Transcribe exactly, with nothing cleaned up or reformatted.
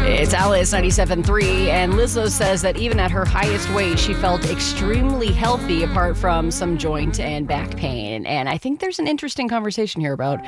It's Alice ninety-seven point three, and Lizzo says that even at her highest weight, she felt extremely healthy apart from some joint and back pain. And I think there's an interesting conversation here about